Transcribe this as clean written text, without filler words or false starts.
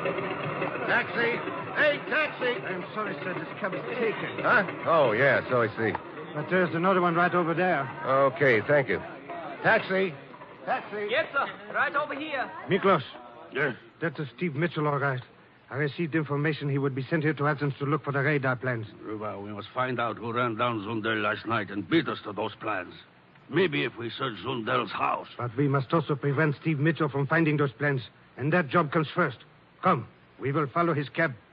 Taxi! Hey, taxi! I'm sorry, sir. This cab is taken. Huh? Oh, yeah, so I see. But there's another one right over there. Okay, thank you. Taxi! Taxi! Yes, sir. Right over here. Miklos. Yes? That's Steve Mitchell, all right. I received information he would be sent here to Athens to look for the radar plans. Well, we must find out who ran down Zundel last night and beat us to those plans. Maybe if we search Zundel's house. But we must also prevent Steve Mitchell from finding those plans. And that job comes first. Come, we will follow his cab.